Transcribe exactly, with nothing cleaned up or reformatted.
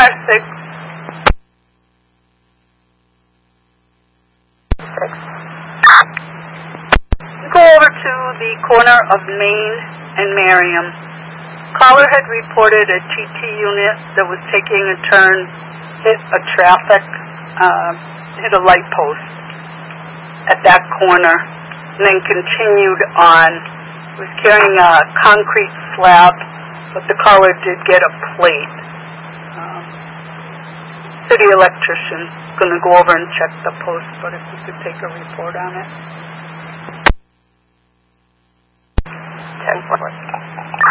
car six. Six. Go over to the corner of Main and Merriam. Caller had reported a T T unit that was taking a turn, hit a traffic, uh, hit a light post at that corner, and then continued on. Was carrying a concrete slab, but the caller did get a plate. Um, city electrician going to go over and check the post, but if we could take a report on it.